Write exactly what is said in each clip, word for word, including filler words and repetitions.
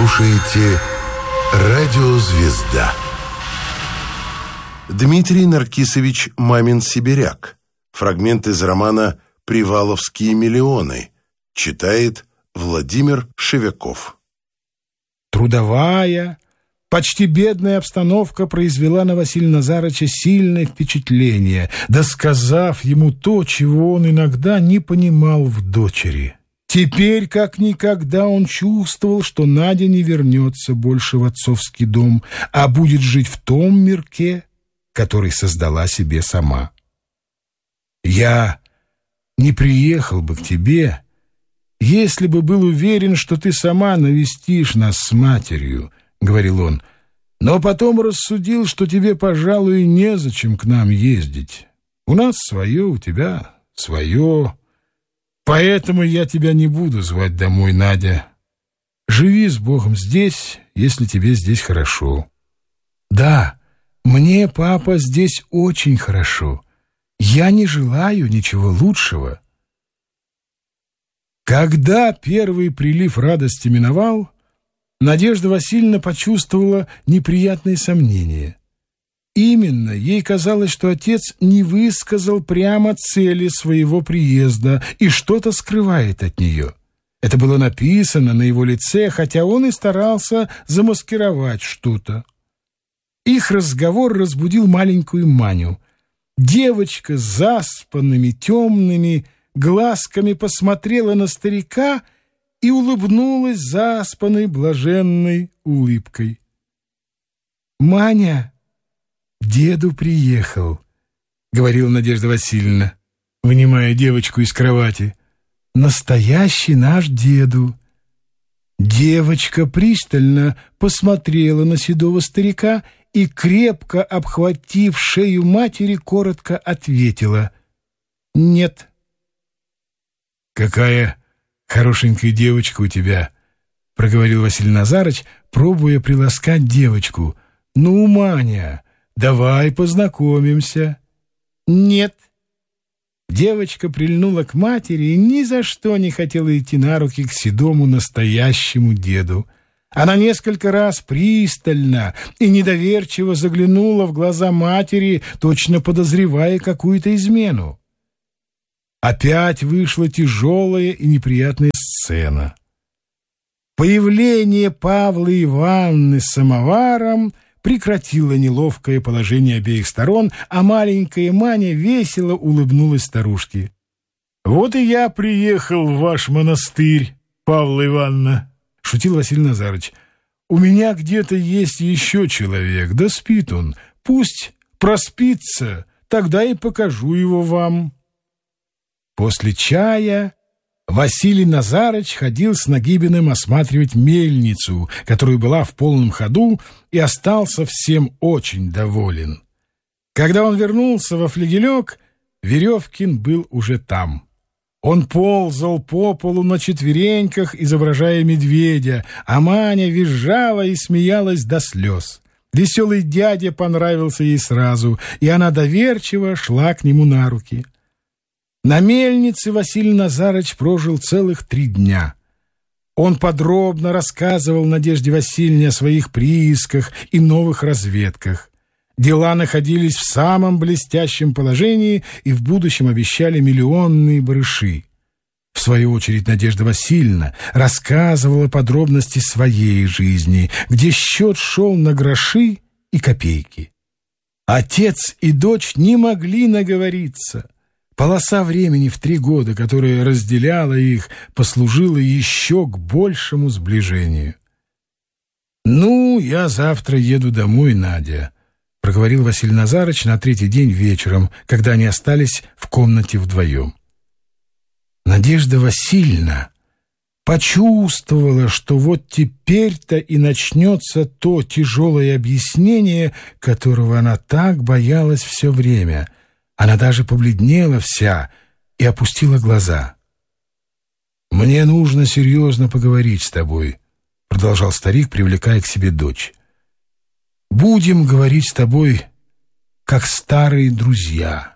слушаете «Радио Звезда». Дмитрий Наркисович Мамин-Сибиряк. Фрагмент из романа «Приваловские миллионы». Читает Владимир Шевяков. Трудовая, почти бедная обстановка произвела на Василия Назарыча сильное впечатление, досказав ему то, чего он иногда не понимал в дочери. Теперь, как никогда, он чувствовал, что Надя не вернется больше в отцовский дом, а будет жить в том мирке, который создала себе сама. «Я не приехал бы к тебе, если бы был уверен, что ты сама навестишь нас с матерью», — говорил он, «но потом рассудил, что тебе, пожалуй, незачем к нам ездить. У нас свое, у тебя свое. Поэтому я тебя не буду звать домой, Надя. Живи с Богом здесь, если тебе здесь хорошо». «Да, мне, папа, здесь очень хорошо. Я не желаю ничего лучшего». Когда первый прилив радости миновал, Надежда Васильевна почувствовала неприятные сомнения. Именно ей казалось, что отец не высказал прямо цели своего приезда и что-то скрывает от нее. Это было написано на его лице, хотя он и старался замаскировать что-то. Их разговор разбудил маленькую Маню. Девочка с заспанными, темными глазками посмотрела на старика и улыбнулась заспанной, блаженной улыбкой. «Маня, деду приехал», — говорила Надежда Васильевна, вынимая девочку из кровати. «Настоящий наш деду». Девочка пристально посмотрела на седого старика и, крепко обхватив шею матери, коротко ответила: «Нет». «Какая хорошенькая девочка у тебя», — проговорил Василий Назарыч, пробуя приласкать девочку. «Ну, Маня, давай познакомимся». «Нет». Девочка прильнула к матери и ни за что не хотела идти на руки к седому настоящему деду. Она несколько раз пристально и недоверчиво заглянула в глаза матери, точно подозревая какую-то измену. Опять вышла тяжелая и неприятная сцена. Появление Павла Ивановны с самоваром прекратило неловкое положение обеих сторон, а маленькая Маня весело улыбнулась старушке. «Вот и я приехал в ваш монастырь, Павла Ивановна», — шутил Василий Назарыч. «У меня где-то есть еще человек, да спит он. Пусть проспится, тогда и покажу его вам». После чая Василий Назарыч ходил с Нагибиным осматривать мельницу, которая была в полном ходу, и остался всем очень доволен. Когда он вернулся во флигелек, Веревкин был уже там. Он ползал по полу на четвереньках, изображая медведя, а Маня визжала и смеялась до слез. Веселый дядя понравился ей сразу, и она доверчиво шла к нему на руки. На мельнице Василий Назарыч прожил целых три дня. Он подробно рассказывал Надежде Васильевне о своих приисках и новых разведках. Дела находились в самом блестящем положении и в будущем обещали миллионные барыши. В свою очередь Надежда Васильевна рассказывала подробности своей жизни, где счет шел на гроши и копейки. Отец и дочь не могли наговориться. Полоса времени в три года, которая разделяла их, послужила еще к большему сближению. «Ну, я завтра еду домой, Надя», — проговорил Василий Назарыч на третий день вечером, когда они остались в комнате вдвоем. Надежда Васильевна почувствовала, что вот теперь-то и начнется то тяжелое объяснение, которого она так боялась все время. Она даже побледнела вся и опустила глаза. «Мне нужно серьезно поговорить с тобой», — продолжал старик, привлекая к себе дочь. «Будем говорить с тобой, как старые друзья.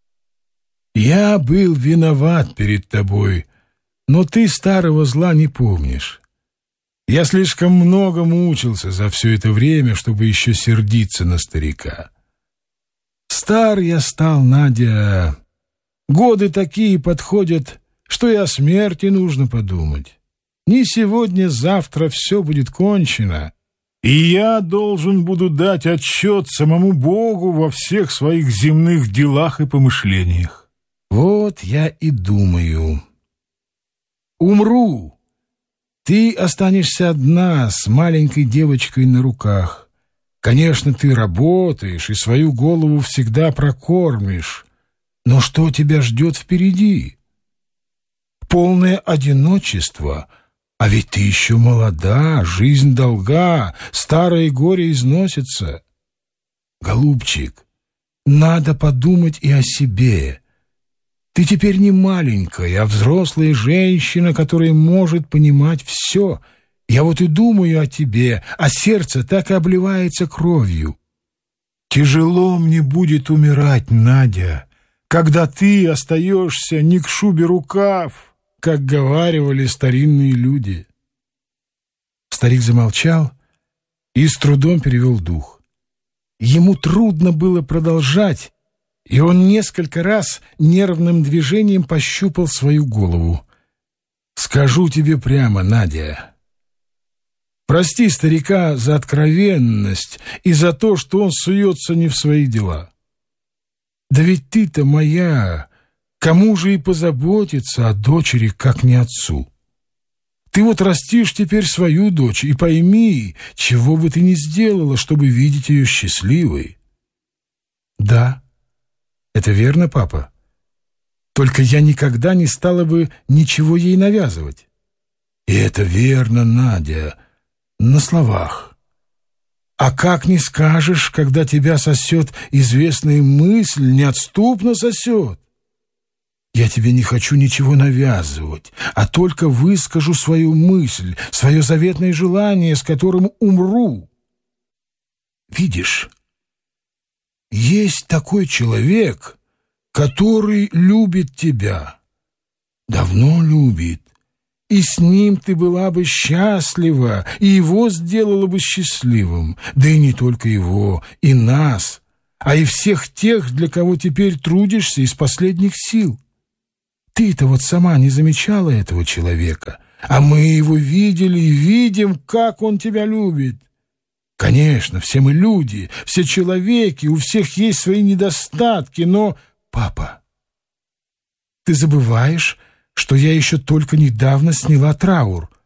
Я был виноват перед тобой, но ты старого зла не помнишь. Я слишком много мучился за все это время, чтобы еще сердиться на старика. Стар я стал, Надя. Годы такие подходят, что и о смерти нужно подумать. Не сегодня-завтра все будет кончено, и я должен буду дать отчет самому Богу во всех своих земных делах и помышлениях. Вот я и думаю. Умру. Ты останешься одна с маленькой девочкой на руках. Конечно, ты работаешь и свою голову всегда прокормишь. Но что тебя ждет впереди? Полное одиночество. А ведь ты еще молода, жизнь долга, старое горе износится. Голубчик, надо подумать и о себе. Ты теперь не маленькая, а взрослая женщина, которая может понимать все. Я вот и думаю о тебе, а сердце так и обливается кровью. Тяжело мне будет умирать, Надя, когда ты остаешься не к шубе рукав, как говаривали старинные люди. Старик замолчал и с трудом перевел дух. Ему трудно было продолжать, и он несколько раз нервным движением пощупал свою голову. «Скажу тебе прямо, Надя, прости старика за откровенность и за то, что он суется не в свои дела. Да ведь ты-то моя, кому же и позаботиться о дочери, как не отцу? Ты вот растишь теперь свою дочь, и пойми, чего бы ты ни сделала, чтобы видеть ее счастливой». «Да, это верно, папа. Только я никогда не стала бы ничего ей навязывать». «И это верно, Надя, на словах. А как не скажешь, когда тебя сосет известная мысль, неотступно сосет? Я тебе не хочу ничего навязывать, а только выскажу свою мысль, свое заветное желание, с которым умру. Видишь, есть такой человек, который любит тебя, давно любит, и с ним ты была бы счастлива, и его сделала бы счастливым, да и не только его, и нас, а и всех тех, для кого теперь трудишься из последних сил. Ты-то вот сама не замечала этого человека, а мы его видели и видим, как он тебя любит. Конечно, все мы люди, все человеки, у всех есть свои недостатки, но... Папа, ты забываешь, что я еще только недавно сняла траур.